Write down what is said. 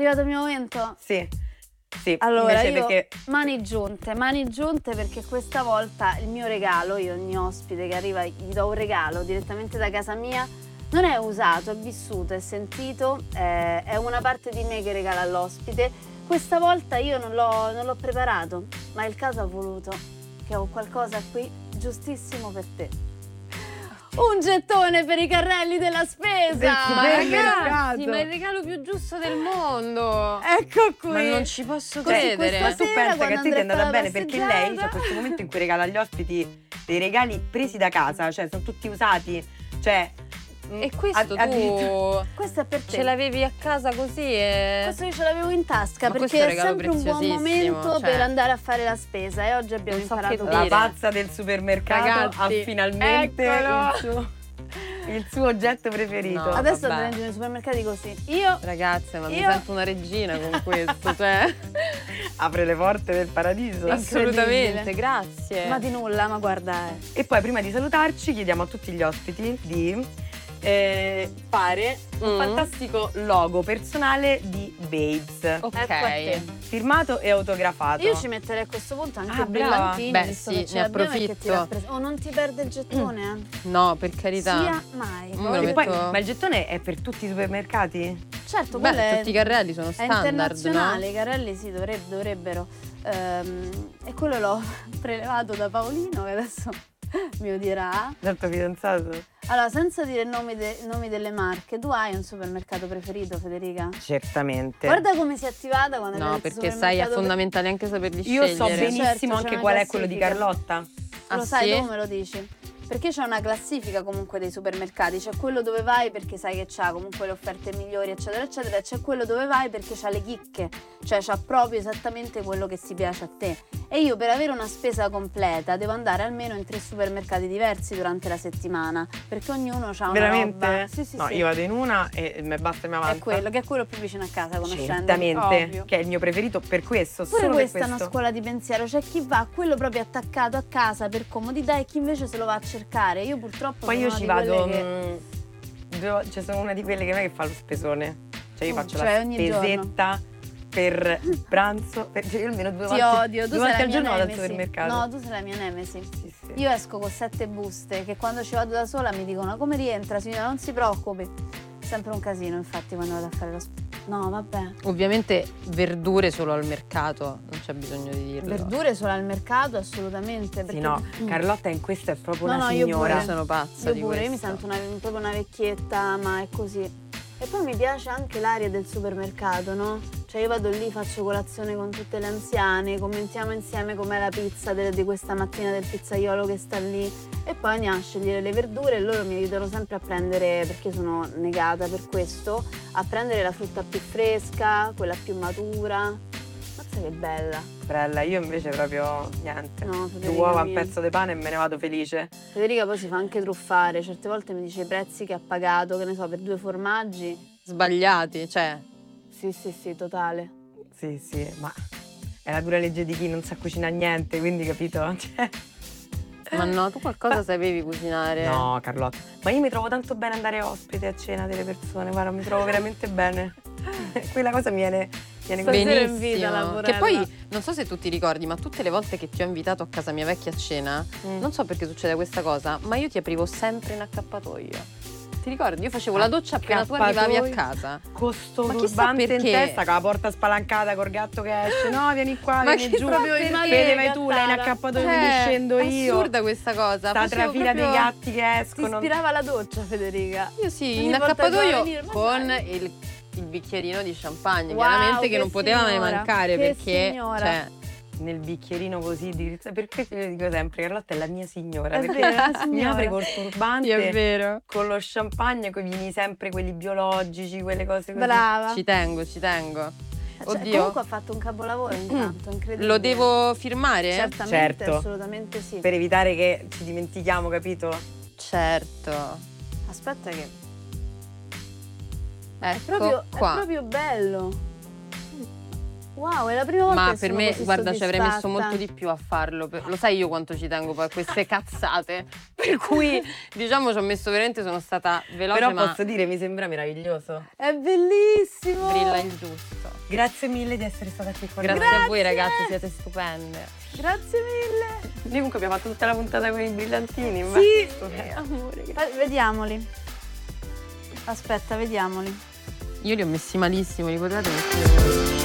arrivato il mio momento? Sì. Allora, io perché... mani giunte perché questa volta il mio regalo, io ogni ospite che arriva gli do un regalo direttamente da casa mia, non è usato, è vissuto, è sentito, è una parte di me che regala all'ospite. Questa volta io non l'ho preparato, ma il caso ha voluto che ho qualcosa qui giustissimo per te. Un gettone per i carrelli della spesa! Ragazzi, ma è il regalo più giusto del mondo! Ecco qui! Ma non ci posso Così credere! Ma tu sera, pensa che a te ti è quando andata andrei a bene fare la perché lei c'è passeggiata- questo momento in cui regala agli ospiti dei regali presi da casa, cioè sono tutti usati, cioè... E questo tu Questo è per te. ce l'avevi a casa così e... Questo io ce l'avevo in tasca Ma questo perché è un è regalo sempre un buon preziosissimo, momento cioè. per andare a fare la spesa e oggi abbiamo Non so imparato che La dire. pazza del supermercato Ragazzi, ha finalmente eccolo! il suo oggetto preferito. No. Adesso vabbè. andremo nei supermercati così. Io Ragazze, ma mi Io- sento una regina con questo, cioè... Apre le porte del paradiso. Assolutamente, grazie. ma di nulla, ma guarda, E poi prima di salutarci chiediamo a tutti gli ospiti di fare un fantastico logo personale di Babes, ecco a te. Ok. firmato e autografato. Io ci metterei a questo punto anche Ah, brava. brillantini, Beh, visto sì, che ce ne l'abbiamo e che ti approfitto. rappresenta. Oh, non ti perde il gettone, No, per carità. Sia mai. Me lo E poi, metto- ma il gettone è per tutti i supermercati? Certo, quello Beh, è, tutti i carrelli sono è standard, internazionale, no? i carrelli sì, dovrebbero. E quello l'ho prelevato da Paolino, che adesso mi odierà. Dal tuo fidanzato? Allora, senza dire nomi delle marche, tu hai un supermercato preferito, Federica? Certamente. Guarda come si è attivata quando No, abbiamo detto perché sai, è supermercato fondamentale anche saperli Io scegliere. so benissimo Certo, c'è anche una qual è quello di classifica. Carlotta. Ah, Lo sai, sì? tu me lo dici? Perché c'è una classifica comunque dei supermercati, c'è quello dove vai perché sai che c'ha comunque le offerte migliori eccetera eccetera, e c'è quello dove vai perché c'ha le chicche, cioè c'ha proprio esattamente quello che si piace a te. E io per avere una spesa completa devo andare almeno in 3 supermercati diversi durante la settimana, perché ognuno ha una Veramente? roba. Sì, no, sì. io vado in una e mi basta e mi avanza. È quello, che è quello più vicino a casa, conoscendo. Certamente, Ovvio. che è il mio preferito per questo, Pure solo questa per è una questo. scuola di pensiero, c'è chi va quello proprio attaccato a casa per comodità e chi invece se lo va a cercare. Io purtroppo Poi sono io una ci di vado, quelle cioè sono una di quelle che non è che fa lo spesone. Cioè io faccio Cioè, la ogni spesetta per il pranzo, cioè io almeno due Ti volte, odio, tu due sei volte la al mia giorno vado al nemesi. supermercato. No, tu sei la mia nemesi. Sì, sì. Io esco con 7 buste che quando ci vado da sola mi dicono come rientra signora, non si preoccupi. Sempre un casino infatti quando vado a fare lo No, vabbè. Ovviamente verdure solo al mercato, non c'è bisogno di dirlo. Verdure solo al mercato assolutamente. Sì, Perché... no, Carlotta in questo è proprio No, una no, io signora. pure. Sono pazza Io di pure, io mi questo. sento proprio una vecchietta, ma è così. E poi mi piace anche l'aria del supermercato, no? Cioè io vado lì, faccio colazione con tutte le anziane, commentiamo insieme com'è la pizza di questa mattina del pizzaiolo che sta lì e poi andiamo a scegliere le verdure e loro mi aiutano sempre a prendere, perché io sono negata per questo, a prendere la frutta più fresca, quella più matura. Mazza che bella. Sorella, io invece proprio niente. No, Due Federica uova, un mia. pezzo di pane e me ne vado felice. Federica poi si fa anche truffare, certe volte mi dice i prezzi che ha pagato, che ne so, per 2 formaggi. Sbagliati, cioè. Sì, totale. Sì, sì, ma è la dura legge di chi non sa cucinare niente, quindi capito? Cioè... Ma no, tu qualcosa sapevi cucinare? No, Carlotta, ma io mi trovo tanto bene andare ospite a cena delle persone, guarda, mi trovo veramente bene. Quella cosa mi viene così. Stasera invita la Benissimo. Porella. Che poi non so se tu ti ricordi, ma tutte le volte che ti ho invitato a casa mia vecchia a cena, non so perché succede questa cosa, ma io ti aprivo sempre in accappatoio. Ti ricordi? Io facevo la doccia appena tu arrivavi a casa. Con sto Ma chissà turbante in perché. testa, con la porta spalancata, col gatto che esce. No, vieni qua, Ma vieni chissà giù. proprio perché. in mano Vede, di vai tu, lei in gattara. accappatoio, quindi scendo io. Assurda questa cosa. Sta Facevo trafila dei proprio- gatti che Ti escono. ispirava la doccia, Federica. Io sì, Ogni in volta che doveva accappatoio venire, ma con dai. il bicchierino di champagne, Wow, chiaramente che che non poteva mai signora, mancare che perché signora. cioè, Nel bicchierino così, per questo io dico sempre, Carlotta è la mia signora. È Perché vero, è la mi signora. apre col sì, turbante, è vero. con lo champagne, con i vini sempre quelli biologici, quelle cose così. Brava. Ci tengo. Cioè, Oddio. comunque ha fatto un capolavoro intanto, incredibile. Lo devo firmare? Certamente, Certo. assolutamente sì. Per evitare che ci dimentichiamo, capito? Certo. Aspetta che Ecco è qua. proprio bello. Wow, è la prima volta Ma che per sono me, così guarda, ci avrei messo soddisfatta. molto di più a farlo. Lo sai io quanto ci tengo poi a queste cazzate. Per cui, diciamo, ci ho messo veramente, sono stata veloce, Però ma posso dire, mi sembra meraviglioso. È bellissimo! brilla il giusto. Grazie mille di essere stata qui con Grazie noi. a voi ragazzi, siete stupende. Grazie mille! Noi comunque abbiamo fatto tutta la puntata con i brillantini. ma- Sì! Amore, Vediamoli. Aspetta, vediamoli. io li ho messi malissimo, li potete mettere voi.